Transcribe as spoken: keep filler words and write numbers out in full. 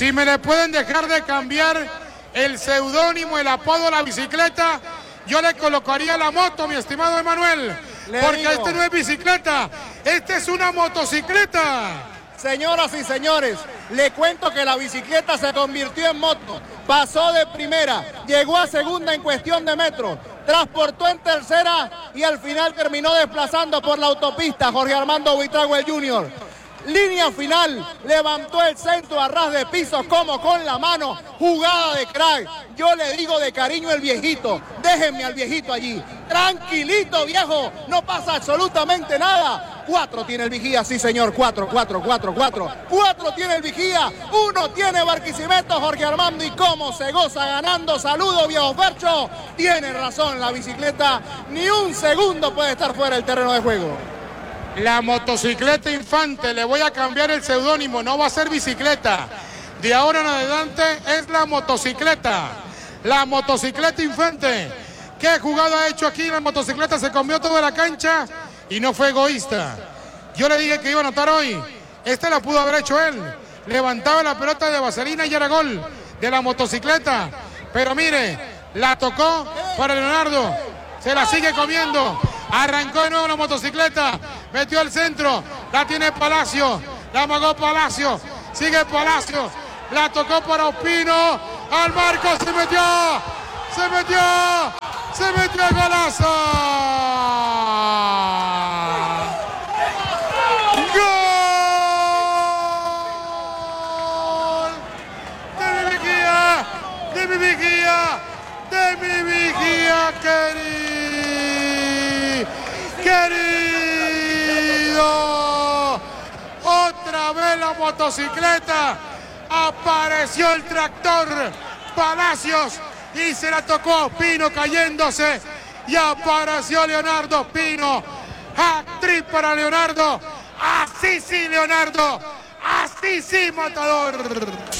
Si me le pueden dejar de cambiar el seudónimo, el apodo a la bicicleta, yo le colocaría la moto, mi estimado Emanuel. Le porque digo, este no es bicicleta, este es una motocicleta. Señoras y señores, le cuento que la bicicleta se convirtió en moto, pasó de primera, llegó a segunda en cuestión de metros, transportó en tercera y al final terminó desplazando por la autopista Jorge Armando Buitrago junior Línea final, levantó el centro a ras de piso como con la mano, jugada de crack. Yo le digo de cariño el viejito, déjenme al viejito allí. Tranquilito viejo, no pasa absolutamente nada. Cuatro tiene el vigía, sí señor, cuatro, cuatro, cuatro, cuatro. Cuatro tiene el vigía, uno tiene Barquisimeto, Jorge Armando, y cómo se goza ganando. Saludo viejo Fercho, tiene razón, la bicicleta ni un segundo puede estar fuera del terreno de juego. La motocicleta Infante, le voy a cambiar el seudónimo, no va a ser bicicleta. De ahora en adelante es la motocicleta. La motocicleta Infante. ¿Qué jugada ha hecho aquí? La motocicleta se comió toda la cancha y no fue egoísta. Yo le dije que iba a anotar hoy. Este la pudo haber hecho él. Levantaba la pelota de vaselina y era gol de la motocicleta. Pero mire, la tocó para Leonardo. Se la sigue comiendo. Arrancó de nuevo la motocicleta. Metió al centro. La tiene Palacio. La amagó Palacio. Sigue Palacio. La tocó para Ospino. Al marco se metió. Se metió. Se metió el golazo. ¡Gol! De mi vigía. De mi vigía. De mi vigía, querido. Querido, otra vez la motocicleta, apareció el tractor Palacios y se la tocó a Ospino cayéndose y apareció Leonardo Ospino. Hat-trick para Leonardo, así sí Leonardo, así sí Matador.